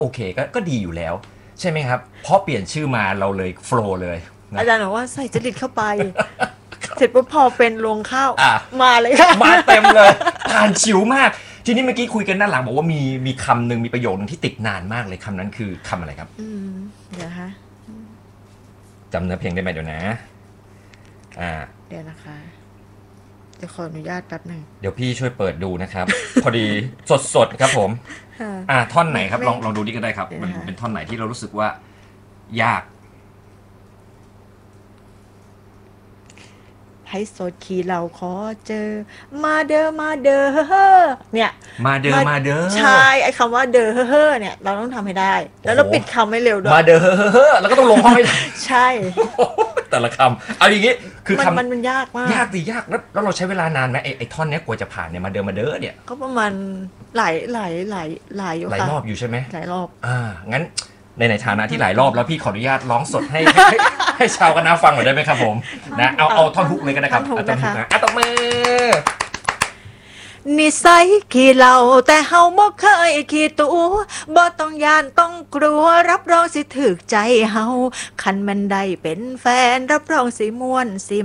โอเคก็ดีอยู่แล้วใช่ไหมครับเพราะเปลี่ยนชื่อมาเราเลยโฟล์เลยนะอาจารย์บอกว่าใส่จริตเข้าไปเสร็จปุ๊บพอเป็นรวงข้าวอ่ะมาเลยค่ะมาเต็มเลยผ่านฉิวมากทีนี้เมื่อกี้คุยกันด้านหลังบอกว่ามีคำหนึ่งมีประโยคนึงที่ติดนานมากเลยคำนั้นคือคำอะไรครับเดี๋ยวนะคะจำเนื้อเพลงได้ไหมเดี๋ยวนะเดี๋ยวนะคะจะขออนุญาตแป๊บหนึ่งเดี๋ยวพี่ช่วยเปิดดูนะครับ พอดีสดครับผมท่อนไหนครับลองดูดิก็ได้ครับมันเป็นท่อนไหนที่เรารู้สึกว่ายากให้โสดขี่เราขอเจอมาเด้อมาเด้อเนี่ยมาเด้อใช่ไอ้คำว่าเด้อเนี่ยเราต้องทำให้ได้แล้วเราปิดคำไม่เร็วด้วยมาเด้อแล้วก็ต้องลงห้องให้ใช่แต่ละคำเอาอย่างงี้คือคำมันยากมากยากดิยากแล้วเราใช้เวลานานไหมไอ้ท่อนนี้กว่าจะผ่านเนี่ยมาเด้อเนี่ยก็ประมาณหลายอยู่ค่ะหลายรอบอยู่ใช่ไหมหลายรอบงั้นในฐานะที่หลายรอบแล้วพี่ขออนุญาตร้องสดให้ชาวคณะฟังหน่อยได้ไหมครับผมนะเอาท่อนฮุกเลยก็ได้ครับท่อนฮุกนะตบมือนิสัยขี้เหล้าแต่เฮาบ่เคยขี้ตัวบ่ต้องย่านต้องกลัวรับรองสิถึกใจเฮาคันมันได้เป็นแฟนรับรองสิม่วนสิ